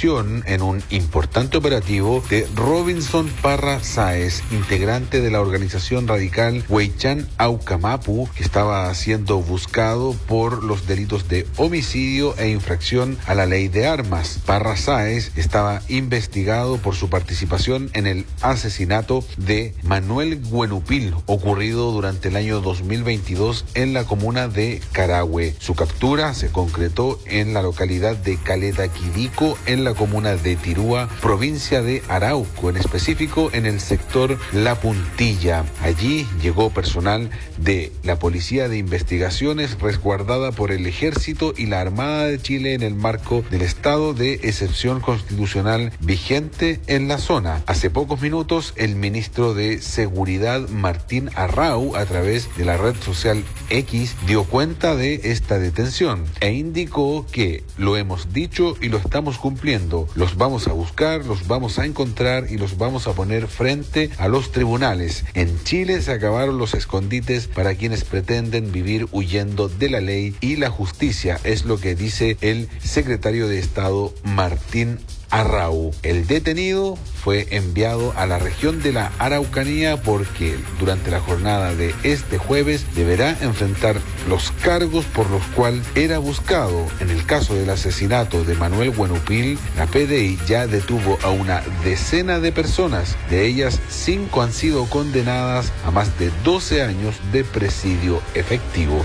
detención en un importante operativo de Robinson Parra Sáez, integrante de la organización radical Huaychán Aucamapu, que estaba siendo buscado por los delitos de homicidio e infracción a la ley de armas. Parra Sáez estaba investigado por su participación en el asesinato de Manuel Güenupil, ocurrido durante el año 2022 en la comuna de Carahue. Su captura se concretó en la localidad de Caleta Quidico, en la comuna de Tirúa, provincia de Arauco, en específico en el sector La Puntilla. Allí llegó personal de la Policía de Investigaciones resguardada por el Ejército y la Armada de Chile en el marco del estado de excepción constitucional vigente en la zona. Hace pocos minutos, el ministro de Seguridad, Martín Arrau, a través de la red social X, dio cuenta de esta detención e indicó que lo hemos dicho y lo estamos cumpliendo. Los vamos a buscar, los vamos a encontrar y los vamos a poner frente a los tribunales. En Chile se acabaron los escondites para quienes pretenden vivir huyendo de la ley y la justicia, es lo que dice el secretario de Estado Martín Arrau. El detenido fue enviado a la región de la Araucanía porque durante la jornada de este jueves deberá enfrentar los cargos por los cuales era buscado. En el caso del asesinato de Manuel Güenupil, la PDI ya detuvo a una decena de personas. De ellas, 5 han sido condenadas a más de 12 años de presidio efectivo.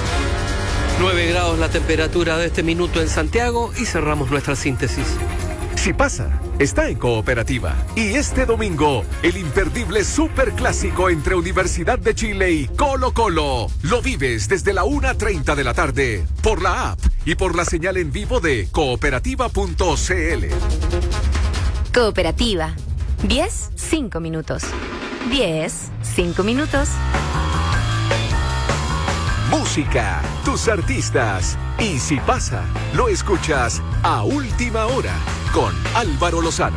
9 grados la temperatura de este minuto en Santiago y cerramos nuestra síntesis. Si pasa, está en Cooperativa. Y este domingo, el imperdible superclásico entre Universidad de Chile y Colo-Colo. Lo vives desde la 1:30 de la tarde, por la app y por la señal en vivo de cooperativa.cl. Cooperativa. 10, 5 minutos. 10, 5 minutos. Música, tus artistas. Y si pasa, lo escuchas a última hora con Álvaro Lozano.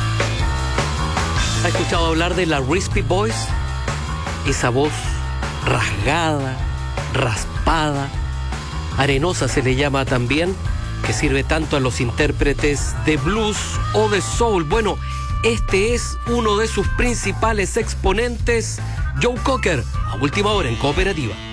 ¿Ha escuchado hablar de la Risky Voice? Esa voz rasgada, raspada, arenosa se le llama también, que sirve tanto a los intérpretes de blues o de soul. Bueno, este es uno de sus principales exponentes, Joe Cocker, a última hora en Cooperativa.